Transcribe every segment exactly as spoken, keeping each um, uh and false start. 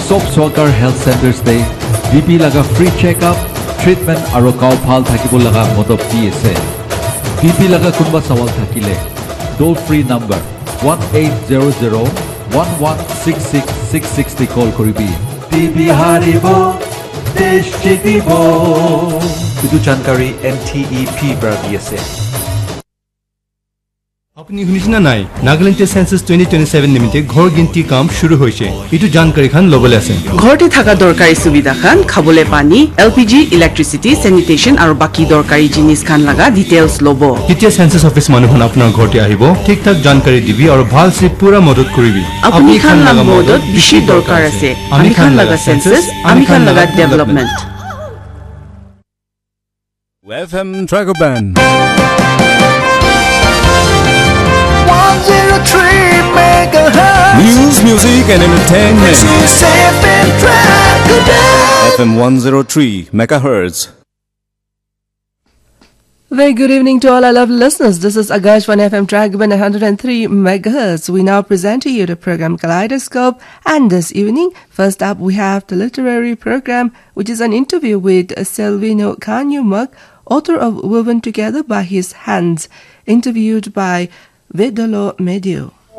Sob Swakar Health Centers Day, B P laga free check-up, treatment aro kau phal thakibo laga modob di ase. B P laga kunba sawal thakile, toll free number one eight zero zero one one six six six six ti call koribi. B P haribo, desh jitibo. Idu jankari N T E P pra di ase. আপনি শুনিছেনে নাই Nagaland census twenty twenty-seven নিমিত্তে ঘৰ গিনতি কাম শুরু হৈছে ইটো জানকাৰী খান লবলে আছে ঘৰতে থাকা দৰকাৰী সুবিধা খান খাবলে পানী এলপিজি ইলেক্ট্ৰিচিটি স্যানিটেশন আৰু বাকি দৰকাৰী জিনিস খান লাগা ডিটেইলছ লব যেতিয়া সেন্সাস অফিস মানুহন আপোনাৰ ঘৰতে আহিব ঠিক ঠাক জানকাৰী দিবি আৰু ভাল সে পুৰা মদত কৰিবি আপুনি খান লাগা মদত বেছি দৰকাৰ আছে আমি খান লাগা সেন্সাস আমি খান লাগা development F M Tracker Band one oh three megahertz News, music and entertainment. This is F M Tracker Band F M one oh three megahertz. Very good evening to all our lovely listeners. This is Agash on F M Tracker Band one hundred three megahertz. We now present to you the program Kaleidoscope, and this evening, first up we have the literary program, which is an interview with Selvino Kanyumak, author of Woven Together by His Hands, interviewed by Vedolo Medio.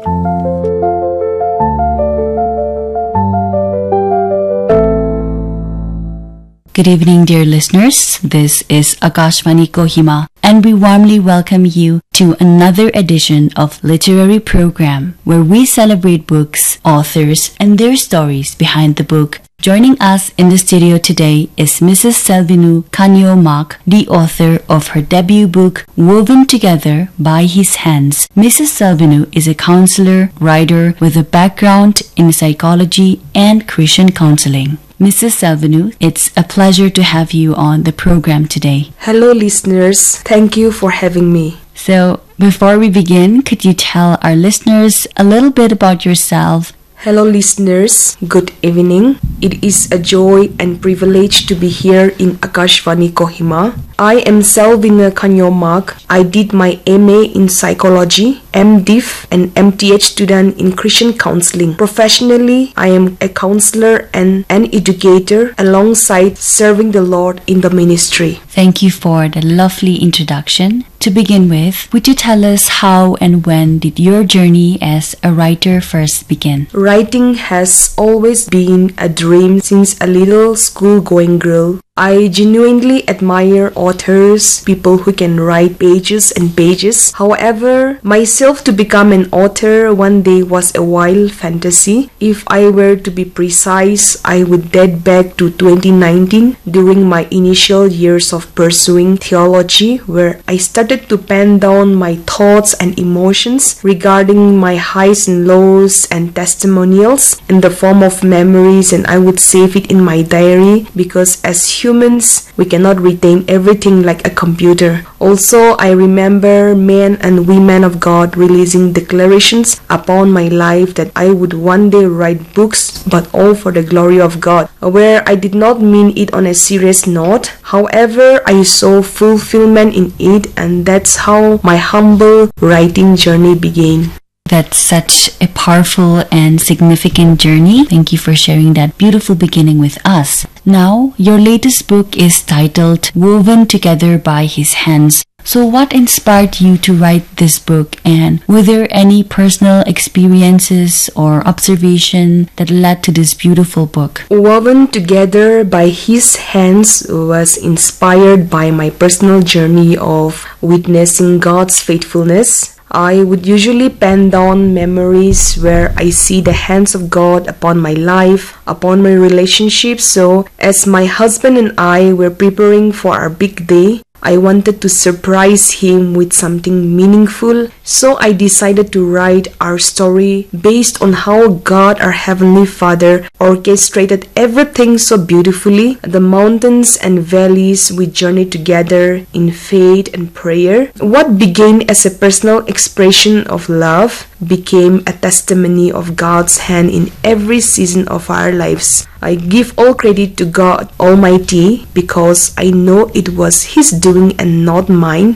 Good evening, dear listeners. This is Akashvani Kohima, and we warmly welcome you to another edition of Literary Program, where we celebrate books, authors, and their stories behind the book. Joining us in the studio today is Missus Selvino Kanyumak, the author of her debut book, Woven Together by His Hands. Missus Selvino is a counselor, writer with a background in psychology and Christian counseling. Missus Selvino, it's a pleasure to have you on the program today. Hello listeners, thank you for having me. So, before we begin, could you tell our listeners a little bit about yourself? Hello listeners, good evening. It is a joy and privilege to be here in Akashvani Kohima. I am Selvino Kanyumak. I did my M A in psychology, M Div and M T H student in Christian counseling. Professionally, I am a counselor and an educator alongside serving the Lord in the ministry. Thank you for the lovely introduction. To begin with, would you tell us how and when did your journey as a writer first begin? Writing has always been a dream since a little school-going girl. I genuinely admire authors, people who can write pages and pages. However, myself to become an author one day was a wild fantasy. If I were to be precise, I would date back to twenty nineteen during my initial years of pursuing theology, where I started to pen down my thoughts and emotions regarding my highs and lows and testimonials in the form of memories, and I would save it in my diary because as humans, we cannot retain everything like a computer. Also, I remember men and women of God releasing declarations upon my life that I would one day write books, but all for the glory of God, where I did not mean it on a serious note. However, I saw fulfillment in it, and that's how my humble writing journey began. That's such a powerful and significant journey. Thank you for sharing that beautiful beginning with us. Now, your latest book is titled Woven Together by His Hands. So what inspired you to write this book, and were there any personal experiences or observation that led to this beautiful book? Woven Together by His Hands was inspired by my personal journey of witnessing God's faithfulness. I would usually pen down memories where I see the hands of God upon my life, upon my relationships. So, as my husband and I were preparing for our big day, I wanted to surprise him with something meaningful, so I decided to write our story based on how God, our Heavenly Father, orchestrated everything so beautifully. The mountains and valleys we journeyed together in faith and prayer. What began as a personal expression of love became a testimony of God's hand in every season of our lives. I give all credit to God Almighty because I know it was His doing and not mine.